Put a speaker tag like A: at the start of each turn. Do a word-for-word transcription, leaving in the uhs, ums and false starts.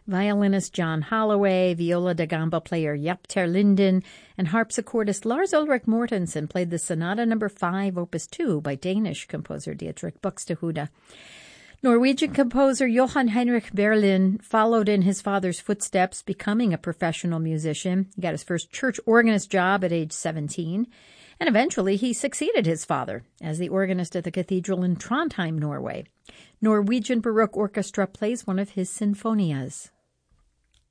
A: Violinist John Holloway, viola da gamba player Jaap ter Linden, and harpsichordist Lars Ulrik Mortensen played the Sonata Number five, Opus two by Danish composer Dietrich Buxtehude. Norwegian composer Johan Heinrich Berlin followed in his father's footsteps, becoming a professional musician. He got his first church organist job at age seventeen, and eventually he succeeded his father as the organist at the cathedral in Trondheim, Norway. Norwegian Baroque Orchestra plays one of his sinfonias.